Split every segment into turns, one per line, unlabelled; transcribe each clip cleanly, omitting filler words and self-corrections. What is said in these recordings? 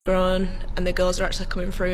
grown, and the girls are actually coming through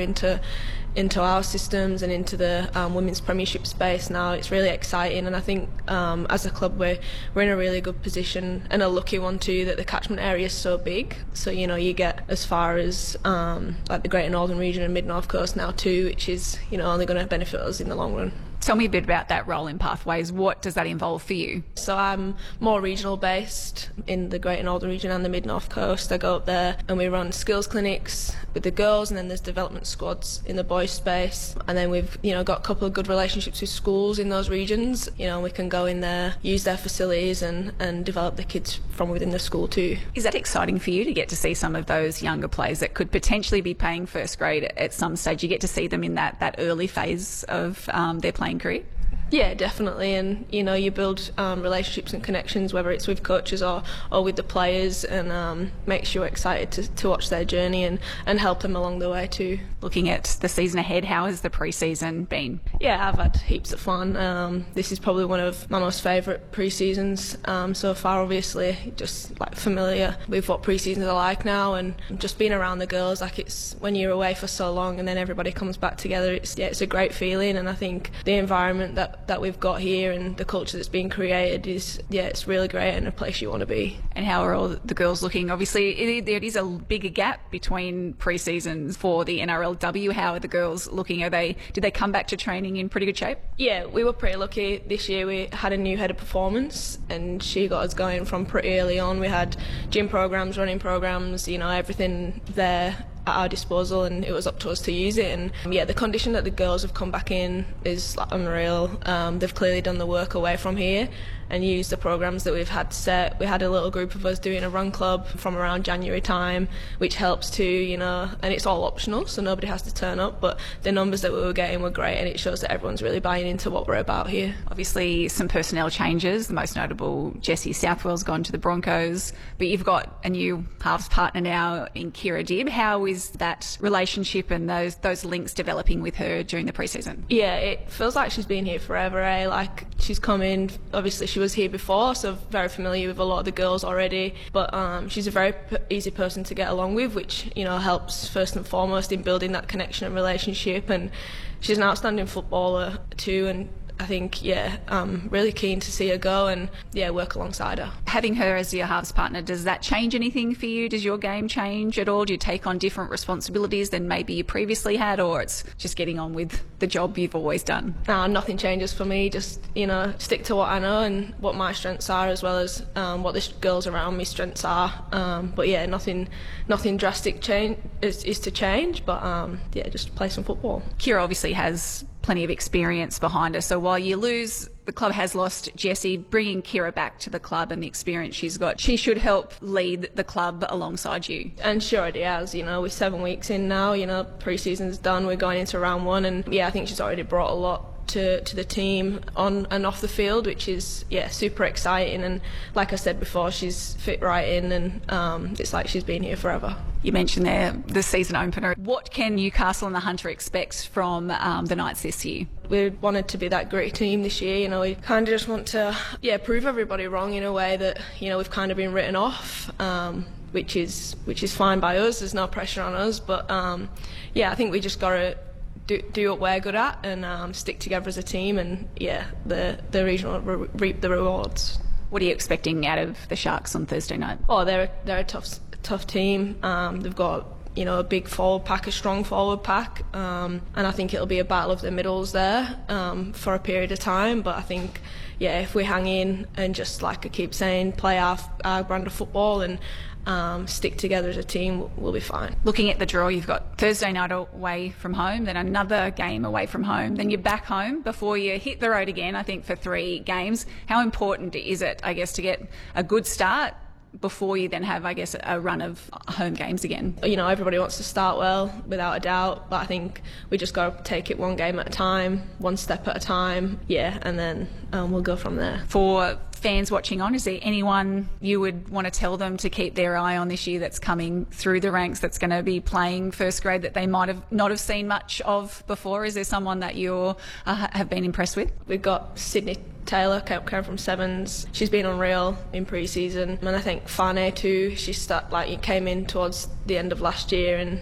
into our systems and into the women's premiership space now. It's really exciting, and I think as a club we're in a really good position, and a lucky one too, that the catchment area is so big. So you get as far as like the Greater Northern Region and Mid North Coast now too, which is only going to benefit us in the long run.
Tell me a bit about that role in Pathways. What does that involve for you?
So I'm more regional based in the Greater Northern Region and the Mid North Coast. I go up there and we run skills clinics with the girls, and then there's development squads in the boys space, and then we've got a couple of good relationships with schools in those regions. We can go in there, use their facilities and develop the kids from within the school too.
Is that exciting for you to get to see some of those younger players that could potentially be playing first grade at some stage? You get to see them in that early phase of their playing career?
Yeah, definitely, and you build relationships and connections, whether it's with coaches or with the players, and makes you excited to watch their journey and help them along the way too.
Looking at the season ahead, how has the pre-season been?
Yeah, I've had heaps of fun. This is probably one of my most favourite pre-seasons so far, obviously, just like familiar with what pre-seasons are like now, and just being around the girls, like it's when you're away for so long and then everybody comes back together, it's a great feeling, and I think the environment that we've got here and the culture that's being created is, it's really great and a place you want to be.
And how are all the girls looking? Obviously, it is a bigger gap between pre-seasons for the NRLW. How are the girls looking? Did they come back to training in pretty good shape?
Yeah, we were pretty lucky this year. We had a new head of performance, and she got us going from pretty early on. We had gym programs, running programs, everything there at our disposal, and it was up to us to use it. And the condition that the girls have come back in is unreal. They've clearly done the work away from here and used the programs that we've had set. We had a little group of us doing a run club from around January time, which helps too, and it's all optional, so nobody has to turn up, but the numbers that we were getting were great, and it shows that everyone's really buying into what we're about here.
Obviously some personnel changes, the most notable, Jessie Southwell's gone to the Broncos, but you've got a new halves partner now in Kira Dibb. How is that relationship and those links developing with her during the pre-season?
Yeah, it feels like she's been here forever, like she's come in, obviously she was here before, so very familiar with a lot of the girls already, but she's a very easy person to get along with, which helps first and foremost in building that connection and relationship, and she's an outstanding footballer too, and I think, I'm really keen to see her go and, work alongside her.
Having her as your halves partner, does that change anything for you? Does your game change at all? Do you take on different responsibilities than maybe you previously had, or it's just getting on with the job you've always done?
No, nothing changes for me. Just, stick to what I know and what my strengths are, as well as what the girls around me strengths are. But nothing drastic change is to change, but just play some football.
Kira obviously has plenty of experience behind her, so while you lose, the club has lost Jessie, bringing Kira back to the club and the experience she's got, she should help lead the club alongside you.
And she already has, we're 7 weeks in now, pre-season's done, we're going into round one, and I think she's already brought a lot to the team on and off the field, which is super exciting, and like I said before, she's fit right in, and it's like she's been here forever.
You mentioned there the season opener. What can Newcastle and the Hunter expect from the Knights this year?
We wanted to be that great team this year, we kind of just want to prove everybody wrong in a way that we've kind of been written off, which is fine by us. There's no pressure on us, but I think we just got to do what we're good at and stick together as a team, and the regional will reap the rewards.
What are you expecting out of the Sharks on Thursday night?
Oh, they're a tough team. They've got a big forward pack, a strong forward pack, and I think it'll be a battle of the middles there for a period of time. But I think if we hang in and just, like I keep saying, play our brand of football and stick together as a team, we'll be fine.
Looking at the draw, you've got Thursday night away from home, then another game away from home, then you're back home before you hit the road again, I think, for 3 games. How important is it, I guess, to get a good start before you then have, I guess, a run of home games again?
Everybody wants to start well, without a doubt, but I think we just got to take it one game at a time, one step at a time, and then we'll go from there.
For fans watching on, is there anyone you would want to tell them to keep their eye on this year that's coming through the ranks, that's going to be playing first grade, that they might have not have seen much of before? Is there someone that you have been impressed with?
We've got Sydney Taylor, came from Sevens. She's been unreal in pre-season, and I think Fane too. She came in towards the end of last year and